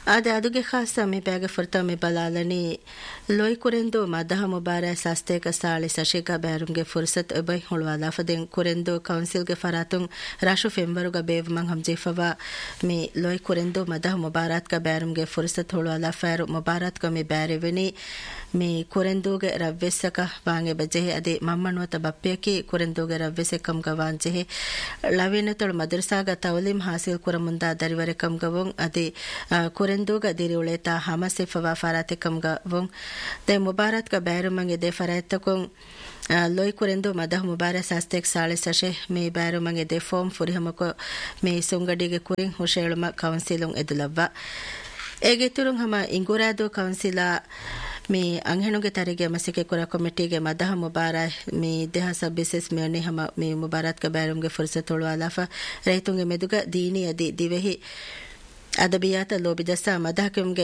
ಆದೆ ಅದುಗೆ ಖಾಸ ಮಿ ಬ್ಯಾಗ ಫರ್ತ ಮಿ ಬಲಾಲನಿ ಲೋಯ್ ಕುರೆಂದು ಮದಹ ಮುಬಾರ ಸಾಸ್ತೇಕ ಸಾಳಿ ಸಶಿಕ ಬ್ಯಾರುಂಗೆ ಫುರ್ಸತ್ ಬೈ ಹುಳವಾಲ ಫದೆನ್ ಕುರೆಂದು ಕೌನ್ಸಿಲ್ಗೆ ಫರಾತುಂ ರಾಶು ಫೆಂಬರುಗ ಬೇವ್ ಮಂಗ್ ಹಮ್ಜೆಫವಾ ಮಿ ಲೋಯ್ ಕುರೆಂದು ಮದಹ ಮುಬಾರಾತ್ ಕ ಬ್ಯಾರುಂಗೆ ಫುರ್ಸತ್ ಹುಳವಾಲ ಫಾರು ಮುಬಾರಾತ್ ಕ ಮಿ ಬ್ಯಾರೆವೆನಿ ಮಿ ಕುರೆಂದುಗೆ ರವ್ವೆಸಕ ವಾಂಗೆ ಬಜೆಹೆ ಅದೆ ಮಮ್ಮನುವತ ಬಪ್ಪೆಕಿ ಕುರೆಂದುಗೆ ರವ್ವೆಸಕಂ ಗವಾಂಜೆಹೆ ಲವಿನತಳ ಮದರಸಾಗ ತೌಲಿಮ್ ಹಾಸಿಲ್ ಕುರಮುಂದ ದರಿವರೆಕಂ ಗವೊಂ ಅದೆ ಕುರೆಂದುಗ ದಿರಿ ಉಳೇತಾ ಹಮಸೆಫವಾ ಫರಾತೆಕಂ ಗವೊಂ ದೆ ಮುಬಾರಾತ್ ಕ ಬ್ಯಾರುಮಂಗೆ ದೆ ಫರಾಯತ್ತಕೊಂ ಲೋಯ್ ಕುರೆಂದು ಮದಹ ಮುಬಾರ ಸಾಸ್ತೆಕ್ ಸಾಳೆ ಸಶೆ ಮೇ ಬ್ಯಾರುಮಂಗೆ ದೆ ಫೋಮ್ ಫುರಿಹಮಕೊ ಮೇ ಸುಂಗಡಿಗೆ ಕುರಿಂ ಹುಶೇಳುಮ ಕೌನ್ಸಿಲುಂ ಎದುಲವ್ವ ಏಗೆತುರುಂ ಹಮ ಇಂಗುರಾದು ಕೌನ್ಸಿಲಾ ಮಿ ಅಂಹೆಣುಗೆ ತರಿಗೆ ಮಸಿಕೆ ಕುರ ಕಮಿಟಿಗೆ ಮದಹ ಮುಬಾರ ಮಿ ದೇಹ ಸಬ್ಬಿಸೆಸ್ ಮೇನಿ ಹಮ ಮಿ ಮುಬಾರತ್ ಕ ಬ್ಯಾರುಂಗೆ ಫುರ್ಸತ್ ಉಳವಾಲಾಫ ರೈತುಂಗೆ ಮೆದುಗ ದೀನಿ ಅದಿ ದಿವೆಹಿ ಅದಬಿಯಾತ ಲೋಬಿದಸ ಮದಹಕುಂಗೆ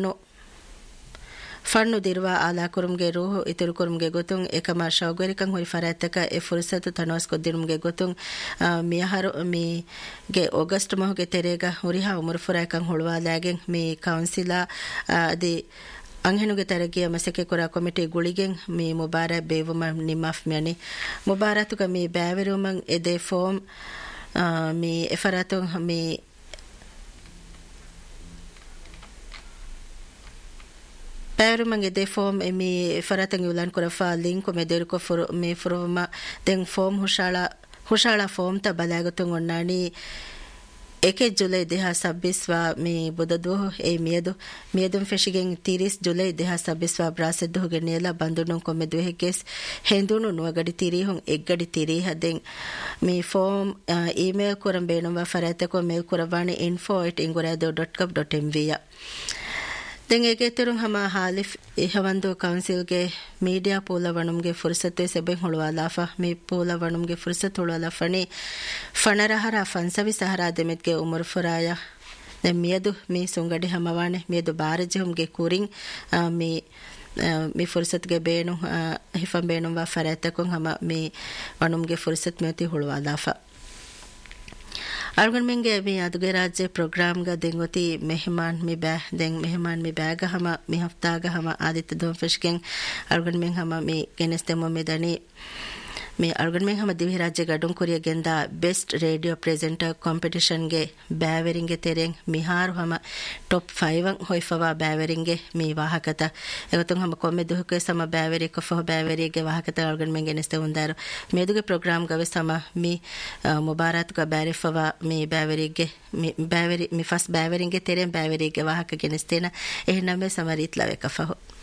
ಫಣ್ಣು ದಿರುವ ಆಲಾ ಕುರುಮ್ಗೆ ರೂಹು ಇತುರು ಕುರುಮ್ಗೆ ಗೊತ್ತುಂ ಏಕಮ ಶೌಗರಿಕಂ ಹುರಿ ಫರಾಯತ್ತಕ ಎ ಫುರ್ಸತು ತನೋಸ್ ಕೊದ್ದಿರುಮ್ಗೆ ಗೊತ್ತುಂ ಮಿಯಹರು ಮಿಗೆ ಆಗಸ್ಟ್ ಮಹುಗೆ ತೆರೆಗ ಹುರಿಹಾ ಉಮರ್ ಫುರಾಯಕಂ ಹುಳುವಾಲಾಗೆಂ ಮಿ ಕೌನ್ಸಿಲಾ ಅದಿ ಅಂಹೆಣುಗೆ ತರಗಿಯ ಮಸಕೆ ಕುರ ಕಮಿಟಿ ಗುಳಿಗೆಂ ಮಿ ಮುಬಾರ ಬೇವುಮ ನಿಮ್ಮಫ್ ಮ್ಯಾನಿ ಮುಬಾರತುಗ ಮಿ ಬ್ಯಾವೆರುಮಂ ಎದೆ ಫೋಮ್ ಮಿ ಎಫರಾತು ಮಿ ಬ್ಯಾವೆರುಮಂ ಎದೆ ಫೋಮ್ ಮಿ ಎಫರಾತಂಗಿ ಉಲಾನ್ ಕುರಫಾ ಲಿಂಕ್ ಮೆದೆರುಕೊ ಮಿ ಫುರುಮ ದೆಂ ಫೋಮ್ ಹುಷಾಳ ಫೋಮ್ ತ ಬಲಾಗತುಂ ಒನ್ನಾನಿ ಏಕೆ ಜುಲೈ ದೇಹ ಸಬ್ಬಿಸ್ವಾ ಮಿ ಬುಧದು ಎ ಮಿಯದುಂ ಫೆಶಿಗೆಂ 30 ಜುಲೈ ದೇಹ ಸಬ್ಬಿಸ್ವಾ ಬ್ರಾಸೆದ್ದುಗೆ ನೇಲ ಬಂದುನುಂ ಕೊಮ್ಮೆ ದುಹೆಗೆಸ್ ಹೆಂದುನು ನುವಗಡಿ ತಿರಿಹುಂ ಎಗ್ಗಡಿ ತಿರಿ ಹದೆಂ ಮಿ ಫೋಮ್ ಇಮೇಲ್ ಕುರಂ ಬೇನುವ ಫರಾತಕೊ ಮೇಲ್ ಕುರವಾಣಿ info@ingurado.com.mv ದೆಂಗೆಗೆ ತರುಂ ಹಮ ಹಾಲಿಫ್ ಇಹವಂದು ಕೌನ್ಸಿಲ್ಗೆ ಮೀಡಿಯಾ ಪೂಲವಣುಂಗೆ ಫುರ್ಸತ್ತೆ ಸೆಬೆಂ ಹುಳುವಾಲಾಫ ಮಿ ಪೂಲವಣುಂಗೆ ಫುರ್ಸತ್ ಹುಳುವಾಲಾಫಣಿ ಫಣರಹರ ಫನ್ಸವಿ ಸಹರಾ ದೆಮೆದ್ಗೆ ಉಮರ್ ಫುರಾಯ ದೆ ಮಿಯದು ಮಿ ಸುಂಗಡಿ ಹಮವಾಣೆ ಮಿಯದು ಬಾರಜೆಹುಂಗೆ ಕೂರಿಂ ಮಿ ಫುರ್ಸತ್ಗೆ ಬೇಣು ಹಿಫಂ ಬೇಣುಂವಾ ಫರಾತಕುಂ ಹಮ ಮಿ ವಣುಂಗೆ ಫುರ್ಸತ್ ಮೆತಿ ಹುಳುವಾಲಾಫ ಅರ್ಗನ್ ಮೆಂಗೆ ಮಿ ಅದುಗೆ ರಾಜ್ಯ ಪ್ರೋಗ್ರಾಮ್ಗ ದೆಂಗೊತಿ ಮೆಹಮಾನ್ ಮಿ ಬ್ಯಾಗ ಹಮ ಮಿ ಹಫ್ತಾಗ ಹಮ ಆದಿತ್ಯ ದೋಂಫೆಶ್ಗೆಂ ಅರ್ಗನ್ ಮೆಂಗ್ ಹಮ ಮಿ ಗೆನೆಸ್ತೆಮೊ ಮೆದನಿ ಮಿ ಅರ್ಗನ್ ಮೆಂಗ್ ಹಮ ದಿವಿ ರಾಜ್ಯ ಗಡುಂ ಕುರಿಯ ಗೆಂದ ಬೆಸ್ಟ್ ರೇಡಿಯೋ ಪ್ರೆಸೆಂಟರ್ ಕಾಂಪಿಟಿಷನ್ಗೆ ಬ್ಯಾವೆರಿಂಗೆ ತೆರೆಂ ಮಿಹಾರು ಹಮ ಟಾಪ್ 5 ಹೊಯ್ಫವಾ ಬ್ಯಾವೆರಿಂಗೆ ಮಿ ವಾಹಕತ ಎಗತುಂ ಹಮ ಕೊಮ್ಮೆ ದುಹುಕೆ ಸಮ ಬ್ಯಾವೆರಿ ಕೊಫ ಬ್ಯಾವೆರಿಗೆ ವಾಹಕತ ಅರ್ಗನ್ ಮೆಂಗ್ ಗೆನೆಸ್ತೆ ಉಂದಾರು ಮೇದುಗೆ ಪ್ರೋಗ್ರಾಮ್ ಗವೆ ಸಮ ಮಿ ಮುಬಾರತ್ ಗ ಬ್ಯಾರಿಫವಾ ಮಿ ಬ್ಯಾವೆರಿಗೆ ಮಿ ಫಸ್ಟ್ ಬ್ಯಾವೆರಿಂಗೆ ತೆರೆಂ ಬ್ಯಾವೆರಿಗೆ ವಾಹಕ ಗೆನೆಸ್ತೇನ ಎಹನಮೆ ಸಮರೀತ್ ಲವೆ ಕಫಹೋ